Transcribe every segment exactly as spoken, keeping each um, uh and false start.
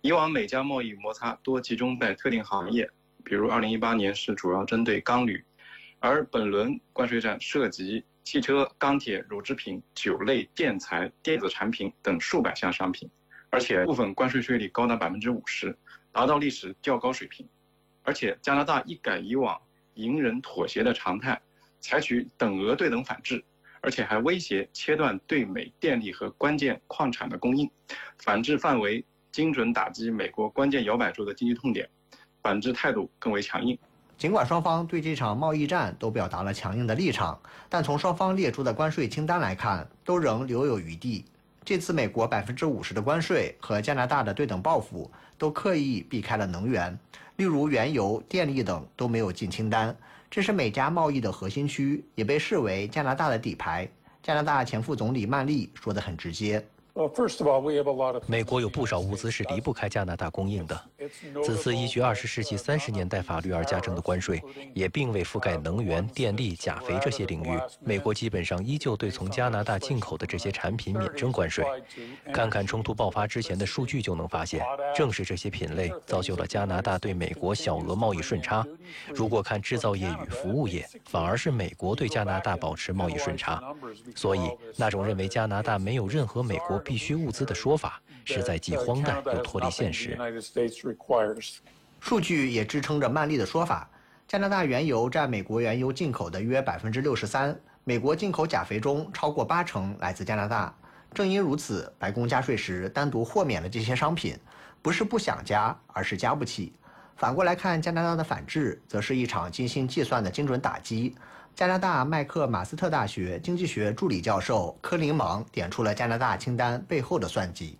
以往美加贸易摩擦多集中在特定行业，比如二零一八年是主要针对钢铝，而本轮关税战涉及汽车、钢铁、乳制品、酒类、建材、电子产品等数百项商品，而且部分关税税率高达百分之五十，达到历史较高水平。而且加拿大一改以往隐忍妥协的常态，采取等额对等反制，而且还威胁切断对美电力和关键矿产的供应。反制范围精准打击美国关键摇摆州的经济痛点，反制态度更为强硬。 尽管双方对这场贸易战都表达了强硬的立场，但从双方列出的关税清单来看，都仍留有余地。这次美国百分之五十的关税和加拿大的对等报复都刻意避开了能源，例如原油、电力等都没有进清单。这是美加贸易的核心区，也被视为加拿大的底牌。加拿大前副总理曼利说得很直接。 美国有不少物资是离不开加拿大供应的。此次依据二十世纪三十年代法律而加征的关税，也并未覆盖能源、电力、钾肥这些领域。美国基本上依旧对从加拿大进口的这些产品免征关税。看看冲突爆发之前的数据就能发现，正是这些品类造就了加拿大对美国小额贸易顺差。如果看制造业与服务业，反而是美国对加拿大保持贸易顺差。所以，那种认为加拿大没有任何美国必需物资的说法，实在既荒诞又脱离现实。 数据也支撑着曼利的说法，加拿大原油占美国原油进口的约百分之六十三，美国进口钾肥中超过八成来自加拿大。正因如此，白宫加税时单独豁免了这些商品，不是不想加，而是加不起。反过来看，加拿大的反制，则是一场精心计算的精准打击。加拿大麦克马斯特大学经济学助理教授科林芒点出了加拿大清单背后的算计。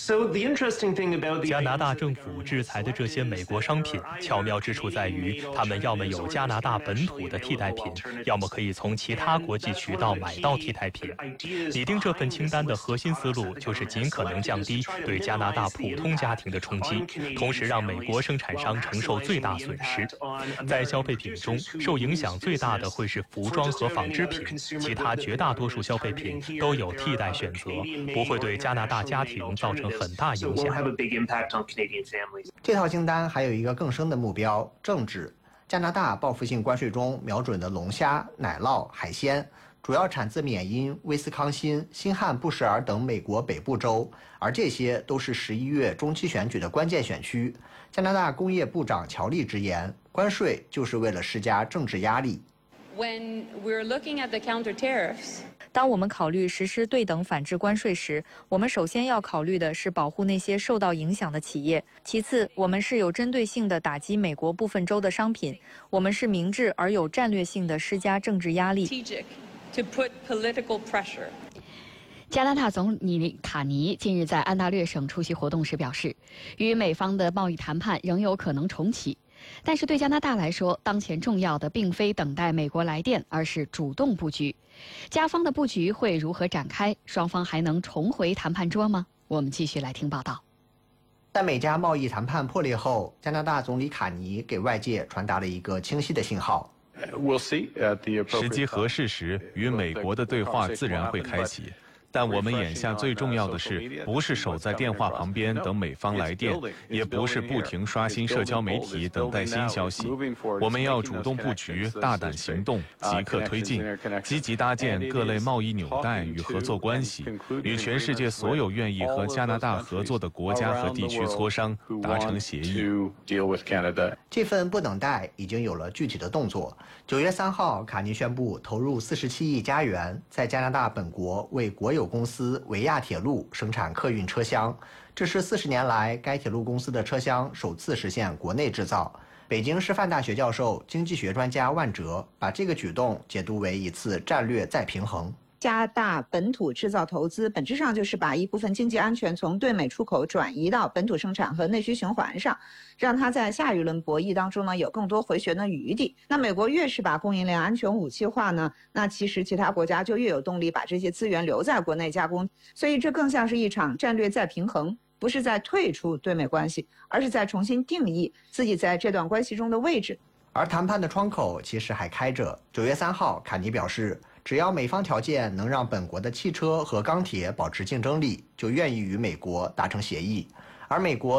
加拿大政府制裁的这些美国商品，巧妙之处在于，他们要么有加拿大本土的替代品，要么可以从其他国际渠道买到替代品。拟定这份清单的核心思路，就是尽可能降低对加拿大普通家庭的冲击，同时让美国生产商承受最大损失。在消费品中，受影响最大的会是服装和纺织品，其他绝大多数消费品都有替代选择，不会对加拿大家庭造造成很大影响。 这套清单还有一个更深的目标：政治。加拿大报复性关税中瞄准的龙虾、奶酪、海鲜，主要产自缅因、威斯康辛、新罕布什尔等美国北部州，而这些都是十一月中期选举的关键选区。加拿大工业部长乔利直言，关税就是为了施加政治压力。 When we're looking at the counter tariffs, 当我们考虑实施对等反制关税时，我们首先要考虑的是保护那些受到影响的企业。其次，我们是有针对性地打击美国部分州的商品，我们是明智而有战略性地施加政治压力。 to put political pressure. 加拿大总理卡尼近日在安大略省出席活动时表示，与美方的贸易谈判仍有可能重启。但是对加拿大来说，当前重要的并非等待美国来电，而是主动布局。加方的布局会如何展开？双方还能重回谈判桌吗？我们继续来听报道。 在美加贸易谈判破裂后，加拿大总理卡尼给外界传达了一个清晰的信号： 时机合适时，与美国的对话自然会开启。但我们眼下最重要的是，不是守在电话旁边等美方来电，也不是不停刷新社交媒体等待新消息。我们要主动布局，大胆行动，即刻推进，积极搭建各类贸易纽带与合作关系，与全世界所有愿意和加拿大合作的国家和地区磋商，达成协议。 这份不等待已经有了具体的动作。九月三号，卡尼宣布投入四十七亿加元，在加拿大本国为国有公司维亚铁路生产客运车厢，这是四十年来该铁路公司的车厢首次实现国内制造。北京师范大学教授、经济学专家万哲把这个举动解读为一次战略再平衡。 加大本土制造投资，本质上就是把一部分经济安全从对美出口转移到本土生产和内需循环上，让它在下一轮博弈当中呢有更多回旋的余地。那美国越是把供应链安全武器化呢，那其实其他国家就越有动力把这些资源留在国内加工。所以这更像是一场战略再平衡，不是在退出对美关系，而是在重新定义自己在这段关系中的位置。 而谈判的窗口其实还开着。九月三号，卡尼表示，只要美方条件能让本国的汽车和钢铁保持竞争力，就愿意与美国达成协议。而美国